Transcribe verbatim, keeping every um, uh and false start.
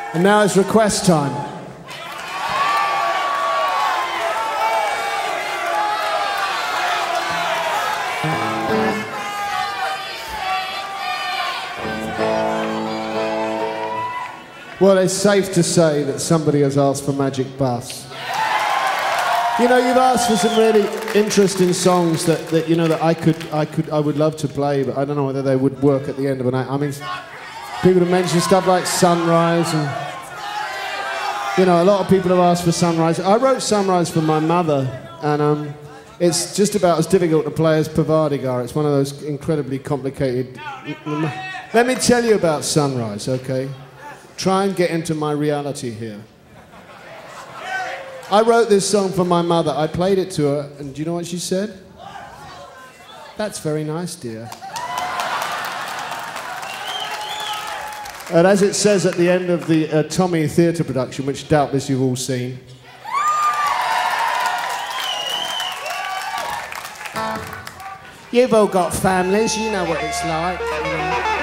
And now it's request time. Well, it's safe to say that somebody has asked for Magic Bus. You know, you've asked for some really interesting songs that, that you know that I could, I could, I would love to play, but I don't know whether they would work at the end of a night. I mean, people have mentioned stuff like Sunrise, and you know, a lot of people have asked for Sunrise. I wrote Sunrise for my mother, and um, it's just about as difficult to play as Pavadigar. It's one of those incredibly complicated. Let me tell you about Sunrise, okay? Try and get into my reality here. I wrote this song for my mother. I played it to her, and do you know what she said? That's very nice, dear. And as it says at the end of the uh, Tommy theatre production, which doubtless you've all seen, you've all got families, you know what it's like. You know.